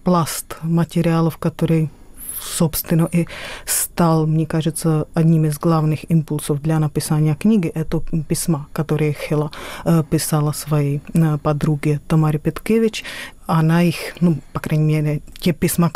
пласт материалов, который, собственно, и стал, мне кажется, одним из главных импульсов для написания книги. Это письма, которые Хела писала своей подруге Тамаре Петкевич. Она их, по крайней мере, те письма,